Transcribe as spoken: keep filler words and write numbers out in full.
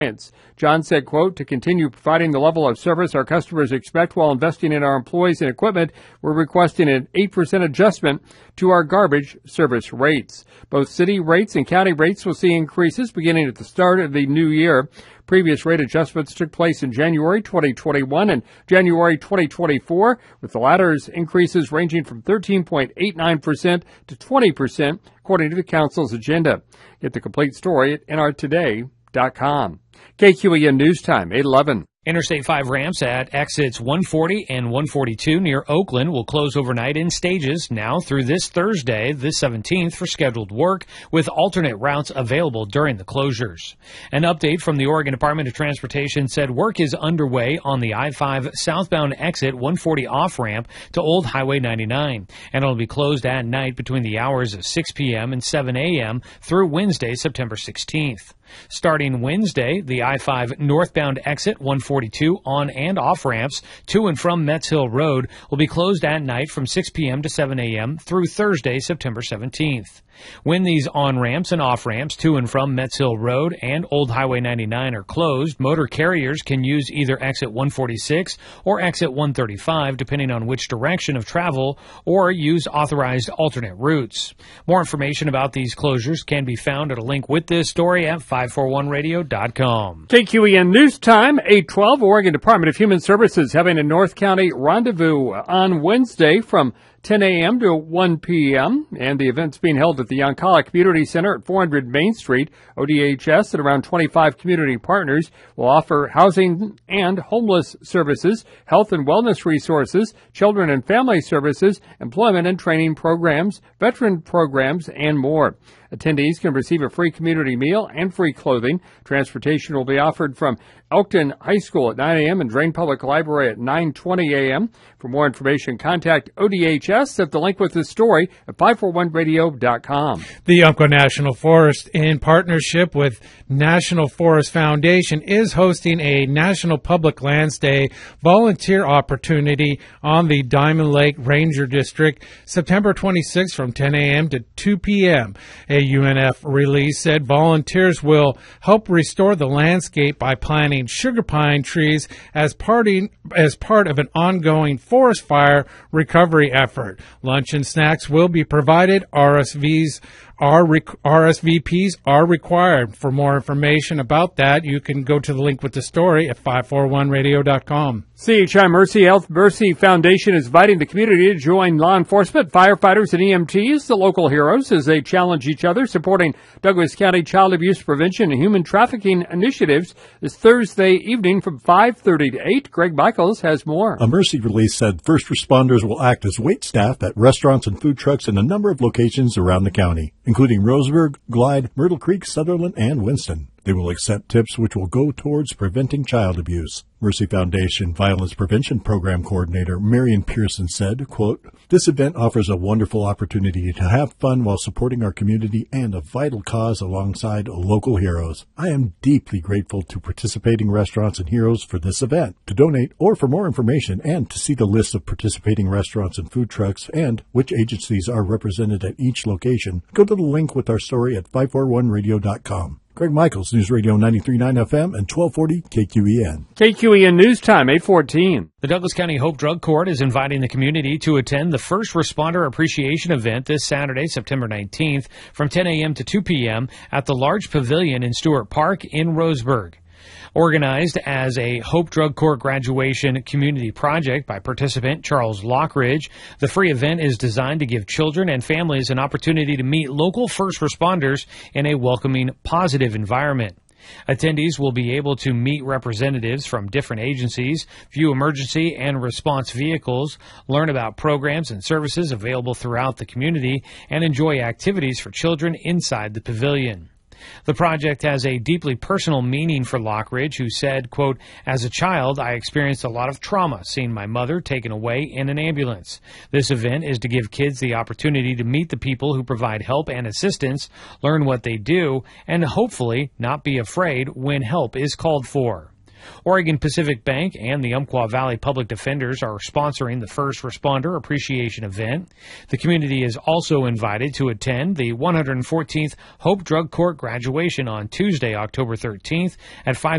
John said, quote, to continue providing the level of service our customers expect while investing in our employees and equipment, we're requesting an eight percent adjustment to our garbage service rates. Both city rates and county rates will see increases beginning at the start of the new year. Previous rate adjustments took place in January twenty twenty-one and January twenty twenty-four, with the latter's increases ranging from thirteen point eight nine percent to twenty percent, according to the council's agenda. Get the complete story at N R today dot com. K Q E N News Time, eight eleven. Interstate five ramps at exits one forty and one forty-two near Oakland will close overnight in stages now through this Thursday, the seventeenth, for scheduled work, with alternate routes available during the closures. An update from the Oregon Department of Transportation said work is underway on the I five southbound exit one forty off-ramp to Old Highway ninety-nine, and it'll be closed at night between the hours of six p.m. and seven a.m. through Wednesday, September sixteenth. Starting Wednesday, the I five northbound exit one forty-two on and off ramps to and from Metz Hill Road will be closed at night from six p.m. to seven a.m. through Thursday, September seventeenth. When these on-ramps and off-ramps to and from Metz Hill Road and Old Highway ninety-nine are closed, motor carriers can use either exit one forty-six or exit one thirty-five, depending on which direction of travel, or use authorized alternate routes. More information about these closures can be found at a link with this story at five forty-one radio dot com. K Q E N News Time, eight twelve. Oregon Department of Human Services having a North County rendezvous on Wednesday from ten a.m. to one p.m., and the event's being held at the Yoncalla Community Center at four hundred Main Street. O D H S and around twenty-five community partners will offer housing and homeless services, health and wellness resources, children and family services, employment and training programs, veteran programs, and more. Attendees can receive a free community meal and free clothing. Transportation will be offered from Elkton High School at nine a.m. and Drain Public Library at nine twenty a.m. For more information, contact O D H S at the link with this story at five forty-one radio dot com. The Umpqua National Forest, in partnership with National Forest Foundation, is hosting a National Public Lands Day volunteer opportunity on the Diamond Lake Ranger District, September twenty-sixth from ten a.m. to two p.m. A U N F release said volunteers will help restore the landscape by planting sugar pine trees as, party, as part of an ongoing forest fire recovery effort. Lunch and snacks will be provided. R S Vs are R S V Ps are required. For more information about that, you can go to the link with the story at five forty-one radio dot com. C H I Mercy Health Mercy Foundation is inviting the community to join law enforcement, firefighters, and E M Ts, the local heroes, as they challenge each other, supporting Douglas County child abuse prevention and human trafficking initiatives this Thursday evening from five thirty to eight. Greg Michaels has more. A Mercy release said first responders will act as wait staff at restaurants and food trucks in a number of locations around the county, including Roseburg, Glide, Myrtle Creek, Sutherland, and Winston. They will accept tips which will go towards preventing child abuse. Mercy Foundation Violence Prevention Program Coordinator Marion Pearson said, quote, this event offers a wonderful opportunity to have fun while supporting our community and a vital cause alongside local heroes. I am deeply grateful to participating restaurants and heroes for this event. To donate or for more information and to see the list of participating restaurants and food trucks and which agencies are represented at each location, go to the link with our story at five forty-one radio dot com. Greg Michaels, News Radio ninety-three point nine F M and twelve forty K Q E N. K Q E N News Time, eight fourteen. The Douglas County Hope Drug Court is inviting the community to attend the First Responder Appreciation event this Saturday, September nineteenth, from ten a.m. to two p.m. at the large pavilion in Stewart Park in Roseburg. Organized as a Hope Drug Court graduation community project by participant Charles Lockridge, the free event is designed to give children and families an opportunity to meet local first responders in a welcoming, positive environment. Attendees will be able to meet representatives from different agencies, view emergency and response vehicles, learn about programs and services available throughout the community, and enjoy activities for children inside the pavilion. The project has a deeply personal meaning for Lockridge, who said, quote, as a child, I experienced a lot of trauma seeing my mother taken away in an ambulance. This event is to give kids the opportunity to meet the people who provide help and assistance, learn what they do, and hopefully not be afraid when help is called for. Oregon Pacific Bank and the Umpqua Valley Public Defenders are sponsoring the First Responder Appreciation event. The community is also invited to attend the one hundred fourteenth Hope Drug Court graduation on Tuesday, October thirteenth at five